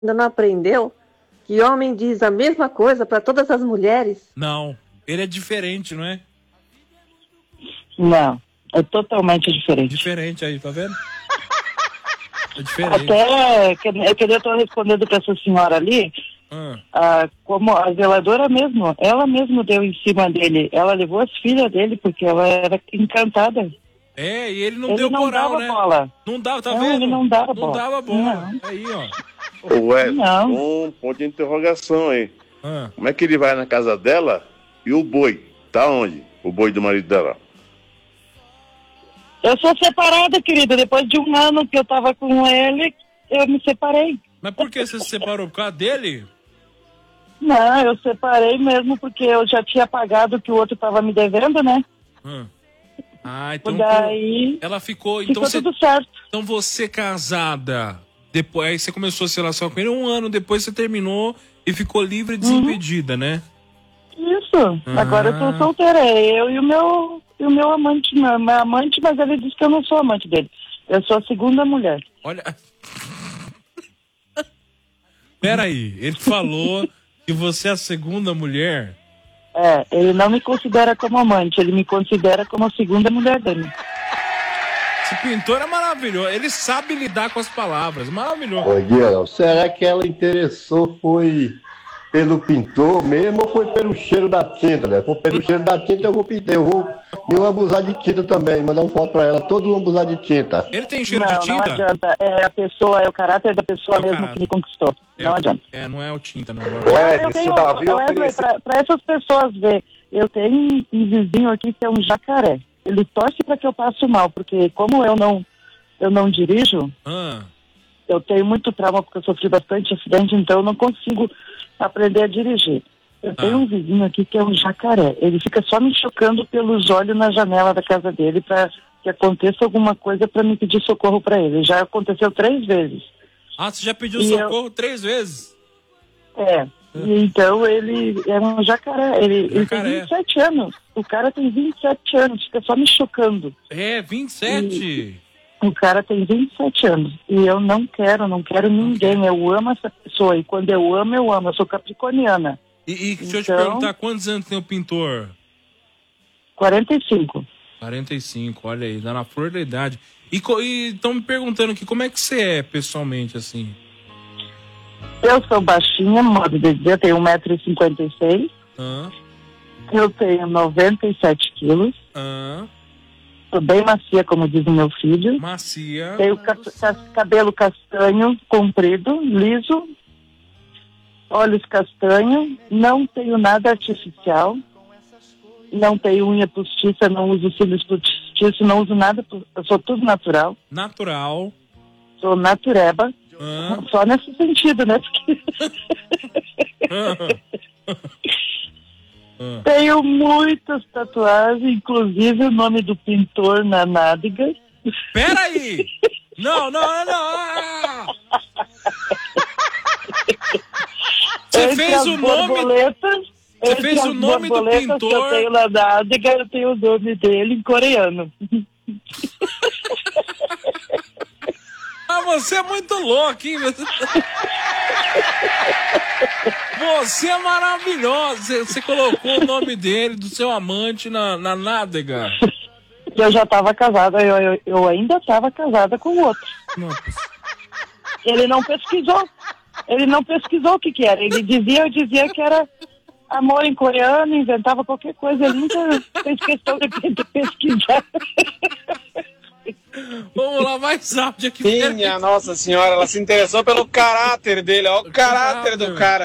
ainda não aprendeu que homem diz a mesma coisa para todas as mulheres? Não, ele é diferente, não é? Não, é totalmente diferente. Diferente aí, tá vendo? É diferente. Até que eu estou respondendo para essa senhora ali, como a zeladora mesmo, ela mesmo deu em cima dele. Ela levou as filhas dele porque ela era encantada. É, e ele não deu não moral, dava né? bola. Não dava, tá Não, vendo? ele não dava Não bola. dava bola. Não. Aí, ó. Ô, Wesley, Não. um ponto de interrogação aí. Como é que ele vai na casa dela e o boi? Tá onde? O boi do marido dela? Eu sou separada, querida. Depois de um ano que eu tava com ele, eu me separei. Mas por que você se separou? Por causa dele? Não, eu separei mesmo porque eu já tinha pagado o que o outro tava me devendo, né? Ah, então daí ela ficou... ficou tudo certo. Então você casada, depois, aí você começou a se relacionar com ele, um ano depois você terminou e ficou livre e desimpedida, né? Isso. Agora eu tô solteira. Eu e o meu amante, meu amante, mas ele disse que eu não sou amante dele. Eu sou a segunda mulher. Olha... Peraí, ele falou que você é a segunda mulher? É, ele não me considera como amante, ele me considera como a segunda mulher dele. Esse pintor é maravilhoso, ele sabe lidar com as palavras, maravilhoso. Ô, Guilherme, será que ela interessou foi pelo pintor mesmo ou foi pelo cheiro da tinta, né? Se for pelo cheiro da tinta eu vou pintar, eu vou abusar de tinta também, mandar um foto pra ela, todos vão abusar de tinta. Ele tem cheiro de tinta? Não adianta, é a pessoa, é o caráter da pessoa mesmo que me conquistou, não adianta. É, não é o tinta, não. Pra essas pessoas ver, eu tenho um vizinho aqui que é um jacaré, ele torce pra que eu passe mal, porque como eu não dirijo, eu tenho muito trauma porque eu sofri bastante acidente, então eu não consigo aprender a dirigir. Eu tenho um vizinho aqui que é um jacaré. Ele fica só me chocando pelos olhos na janela da casa dele para que aconteça alguma coisa para me pedir socorro para ele. Já aconteceu 3 vezes. Ah, você já pediu socorro 3 vezes? É. Então ele é um jacaré. Ele tem 27 anos. O cara tem 27 anos. Fica só me chocando. É, 27? O cara tem 27 anos. E eu não quero ninguém. Eu amo essa pessoa. E quando eu amo, eu amo. Eu sou capricorniana. E deixa eu te perguntar, quantos anos tem o pintor? 45. 45, olha aí, dá na flor da idade. E estão me perguntando aqui, como é que você é pessoalmente, assim? Eu sou baixinha, modo de dizer, eu tenho 1,56 m. Eu tenho 97 quilos. Sou bem macia, como diz o meu filho. Macia. Tenho cabelo castanho, comprido, liso. Olhos castanhos. Não tenho nada artificial. Não tenho unha postiça, não uso cílios postiços, não uso nada. Eu sou tudo natural. Natural. Sou natureba. Só nesse sentido, né? Tenho muitas tatuagens, inclusive o nome do pintor na nádega. Peraí! Não! Você fez o nome... Você fez o nome do pintor... Eu tenho na nádega, eu tenho o nome dele em coreano. Ah, você é muito louco, hein? Você é maravilhosa. Você colocou o nome dele, do seu amante, na nádega. Eu já estava casada, eu ainda estava casada com o outro. Ele não pesquisou. Ele não pesquisou o que era. Eu dizia que era amor em coreano, inventava qualquer coisa. Ele nunca fez questão de pesquisar. Vamos lá, mais áudio aqui. Minha Nossa Senhora, ela se interessou pelo caráter dele, ó, o caráter do cara.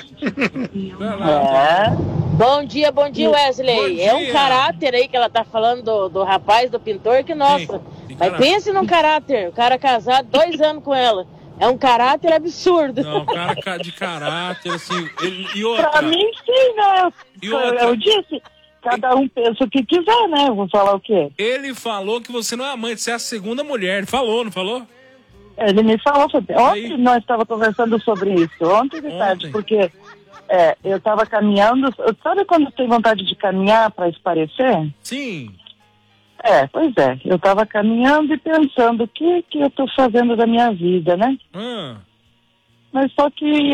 Bom dia, Wesley. Bom dia. É um caráter aí que ela tá falando do rapaz, do pintor, que nossa. Mas pense num caráter, o cara casado 2 anos com ela. É um caráter absurdo. Não, cara de caráter, assim. E outra? Pra mim, sim, né? Eu disse... Cada um pensa o que quiser, né? Eu vou falar o quê? Ele falou que você não é amante, você é a segunda mulher. Ele falou, não falou? Ele me falou. Ontem nós estávamos conversando sobre isso. Ontem de tarde, porque eu estava caminhando. Sabe quando tem vontade de caminhar para esparecer? Sim. Pois é. Eu estava caminhando e pensando o que eu estou fazendo da minha vida, né? Mas só que